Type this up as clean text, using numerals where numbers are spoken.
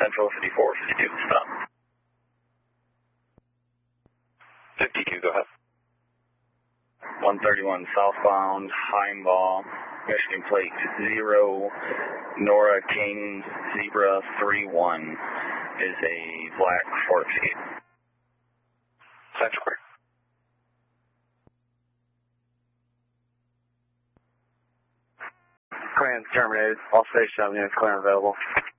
Central 54, 52, stop. 52, go ahead. 131 southbound, Heimball, Michigan plate 0, Nora King, Zebra 31 is a black Ford Escape. Sign square. Command terminated. All station units clear and available.